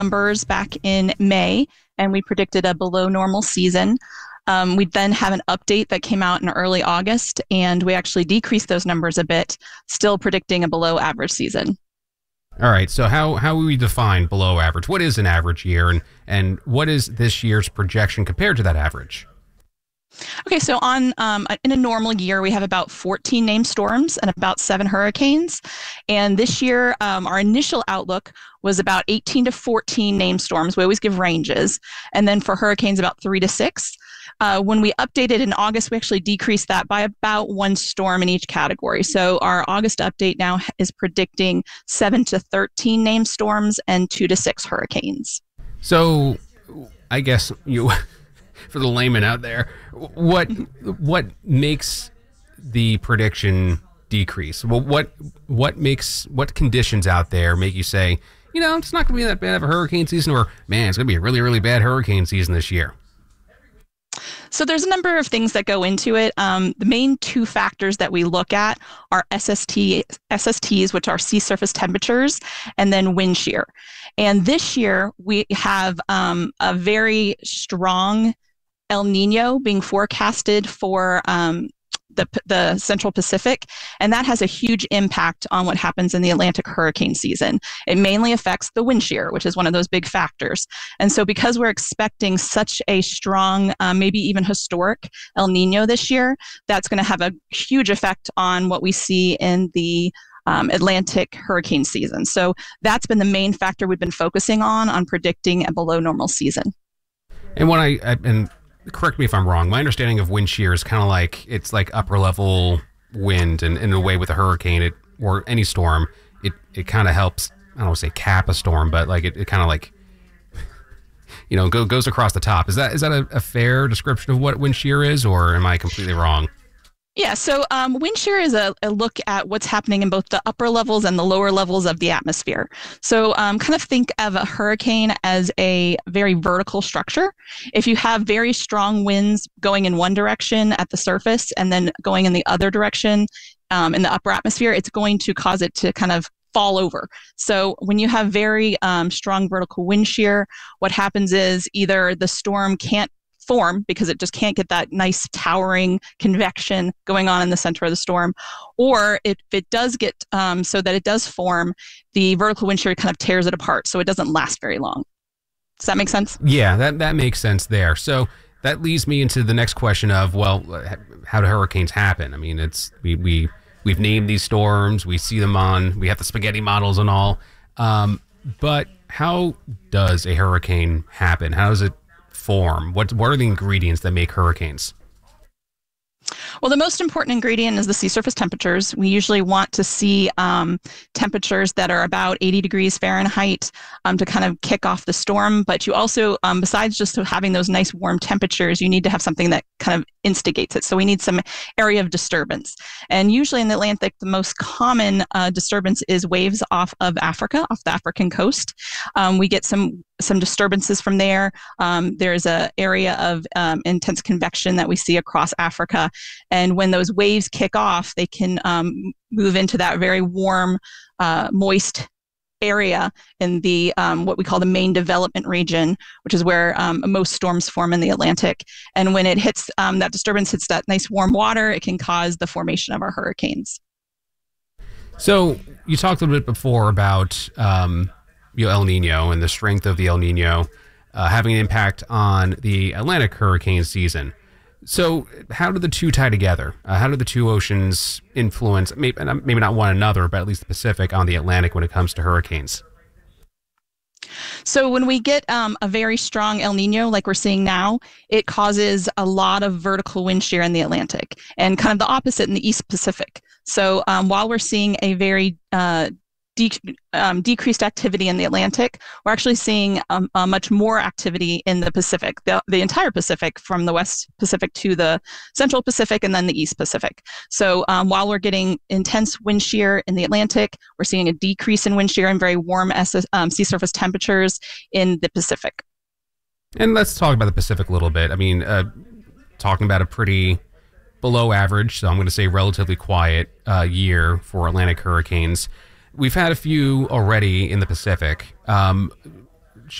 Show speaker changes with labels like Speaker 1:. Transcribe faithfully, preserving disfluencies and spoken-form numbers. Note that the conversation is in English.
Speaker 1: numbers back in May, and we predicted a below normal season. Um, we then have an update that came out in early August, and we actually decreased those numbers a bit, still predicting a below average season.
Speaker 2: All right, so how, how will we define below average? What is an average year, and, and what is this year's projection compared to that average?
Speaker 1: Okay, so on um, in a normal year, we have about fourteen named storms and about seven hurricanes. And this year, um, our initial outlook was about eighteen to fourteen named storms. We always give ranges. And then for hurricanes, about three to six. Uh, when we updated in August, we actually decreased that by about one storm in each category. So our August update now is predicting seven to thirteen named storms and two to six hurricanes.
Speaker 2: So I guess you... for the layman out there, what what makes the prediction decrease? Well, what what makes what conditions out there make you say, you know, it's not going to be that bad of a hurricane season, or man, it's going to be a really really bad hurricane season this year?
Speaker 1: So there's a number of things that go into it. Um, the main two factors that we look at are S S T, S S Ts, which are sea surface temperatures, and then wind shear. And this year we have um, a very strong El Nino being forecasted for um, the, the Central Pacific, and that has a huge impact on what happens in the Atlantic hurricane season. It mainly affects the wind shear, which is one of those big factors. And so because we're expecting such a strong, uh, maybe even historic El Nino this year, that's going to have a huge effect on what we see in the um, Atlantic hurricane season. So that's been the main factor we've been focusing on, on predicting a below normal season.
Speaker 2: And when I, I and correct me if I'm wrong, my understanding of wind shear is kind of like it's like upper level wind, and in a way with a hurricane it, or any storm, it, it kind of helps, I don't want to say cap a storm, but like it, it kind of like, you know, go, goes across the top. Is that is that a, a fair description of what wind shear is, or am I completely wrong?
Speaker 1: Yeah, so um, wind shear is a, a look at what's happening in both the upper levels and the lower levels of the atmosphere. So um, kind of think of a hurricane as a very vertical structure. If you have very strong winds going in one direction at the surface and then going in the other direction um, in the upper atmosphere, it's going to cause it to kind of fall over. So when you have very um, strong vertical wind shear, what happens is either the storm can't form because it just can't get that nice towering convection going on in the center of the storm, or if it does get um, so that it does form, the vertical wind shear kind of tears it apart, so it doesn't last very long. Does that make sense?
Speaker 2: Yeah, that, that makes sense there. So that leads me into the next question of, well, how do hurricanes happen? I mean, it's we, we, we've named these storms, we see them on, we have the spaghetti models and all, um, but how does a hurricane happen? How does it form? What what are the ingredients that make hurricanes?
Speaker 1: Well, the most important ingredient is the sea surface temperatures. We usually want to see um, temperatures that are about eighty degrees Fahrenheit um, to kind of kick off the storm. But you also, um, besides just having those nice warm temperatures, you need to have something that kind of instigates it. So we need some area of disturbance. And usually in the Atlantic, the most common uh, disturbance is waves off of Africa, off the African coast. Um, we get some some disturbances from there. Um, there's an area of um, intense convection that we see across Africa. And when those waves kick off, they can um, move into that very warm, uh, moist area in the um, what we call the main development region, which is where um, most storms form in the Atlantic. And when it hits, um, that disturbance hits that nice warm water, it can cause the formation of our hurricanes.
Speaker 2: So you talked a little bit before about um, you know, El Nino and the strength of the El Nino uh, having an impact on the Atlantic hurricane season. So how do the two tie together? Uh, how do the two oceans influence, maybe, maybe not one another, but at least the Pacific on the Atlantic when it comes to hurricanes?
Speaker 1: So when we get um, a very strong El Nino like we're seeing now, it causes a lot of vertical wind shear in the Atlantic, and kind of the opposite in the East Pacific. So um, while we're seeing a very uh, De um, decreased activity in the Atlantic, we're actually seeing um, uh, much more activity in the Pacific, the, the entire Pacific, from the West Pacific to the Central Pacific and then the East Pacific. So um, while we're getting intense wind shear in the Atlantic, we're seeing a decrease in wind shear and very warm um, sea surface temperatures in the Pacific.
Speaker 2: And let's talk about the Pacific a little bit. I mean, uh, talking about a pretty below average, so I'm going to say relatively quiet uh, year for Atlantic hurricanes. We've had a few already in the Pacific. Um,